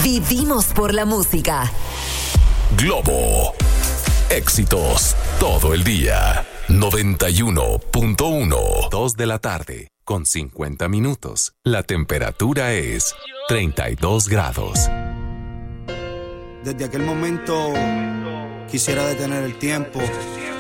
Vivimos por la música. Globo. Éxitos todo el día. 91.1. 2 de la tarde, con 50 minutos. La temperatura es 32 grados. Desde aquel momento quisiera detener el tiempo